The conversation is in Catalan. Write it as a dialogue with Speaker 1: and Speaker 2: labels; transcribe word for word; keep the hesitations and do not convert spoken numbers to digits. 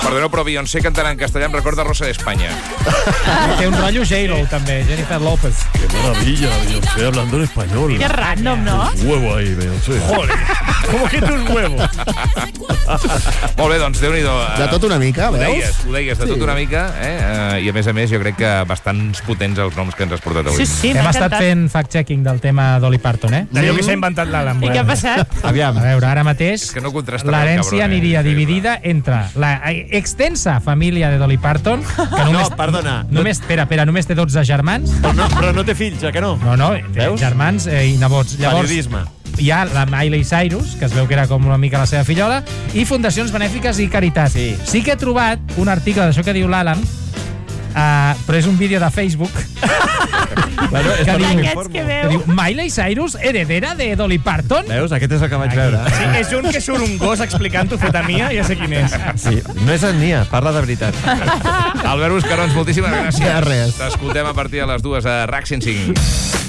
Speaker 1: Perdoneu, però Beyoncé cantarà en castellà em recorda Rosa d'Espanya.
Speaker 2: Té un rotllo J-Lo, també, Jennifer López.
Speaker 3: Qué maravilla, Beyoncé hablando en español.
Speaker 4: Qué random, ¿no?
Speaker 3: Huevo ahí, Beyoncé.
Speaker 2: Joder, ¿cómo que tus huevos?
Speaker 1: Molt bé, doncs, Déu-n'hi-do.
Speaker 5: De tot una mica,
Speaker 1: Ho
Speaker 5: veus?
Speaker 1: deies, ho deies, de
Speaker 5: Sí.
Speaker 1: tot una mica, eh? Uh, I a més a més, jo crec que bastants potents els noms que ens has portat avui.
Speaker 4: Sí, sí,
Speaker 2: Hem
Speaker 4: m'ha
Speaker 2: estat
Speaker 4: encantat.
Speaker 2: fent fact-checking del tema Dolly Parton, eh? D'allò que s'ha inventat l'Alan.
Speaker 4: I què ha passat?
Speaker 2: Aviam. A veure, ara mateix
Speaker 1: És que no contrastarà el
Speaker 2: l'herència
Speaker 1: cabron, eh?
Speaker 2: aniria
Speaker 1: Sí,
Speaker 2: dividida entre la extensa família de Dolly Parton, que només,
Speaker 3: No, perdona.
Speaker 2: només, espera, espera, només té dotze germans.
Speaker 3: Però no, però no té fills, ja que no?
Speaker 2: No, no, té
Speaker 3: Veus?
Speaker 2: germans eh, i nebots. Llavors,
Speaker 3: Periodisme.
Speaker 2: hi ha la Miley Cyrus, que es veu que era com una mica la seva fillola, i fundacions benèfiques i caritat.
Speaker 3: Sí.
Speaker 2: Sí que he trobat un article d'això que diu l'Alan, uh, però és un vídeo de Facebook
Speaker 3: Bueno, és
Speaker 2: que
Speaker 3: per
Speaker 2: diu,
Speaker 4: Aquests que
Speaker 2: que
Speaker 4: veu.
Speaker 2: diu Miley Cyrus, heredera de Dolly Parton.
Speaker 3: Veus? Aquest és el que vaig
Speaker 2: Aquí.
Speaker 3: veure.
Speaker 6: Sí, és un que surt un gos explicant tofetamia, ja sé quin és.
Speaker 3: Sí, no és en Nia, parla de veritat.
Speaker 1: Albert Buscarons, moltíssimes gràcies.
Speaker 5: De res.
Speaker 1: T'escoltem a partir de les dues a RAC cent cinc.